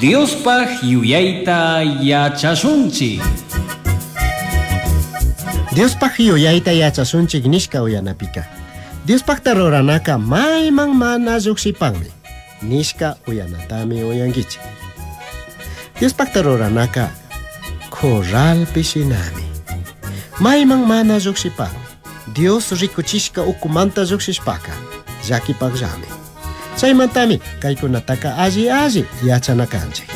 Diospaq yuyayta yachashunchik. Diospaq yuyayta yachashunchik nishka uyanapika. Diospaqta ruranaka mayman mana lluqsipanmi. Nishka uyanatami uyankichik. Diospaqta ruranaka corralpi shinami. Mayman mana lluqsipanmi. Dios rikuchishka ukumanta lluqsishpaka llakipaqllami. Chaymantami kaykunataka alli yachanakanchik.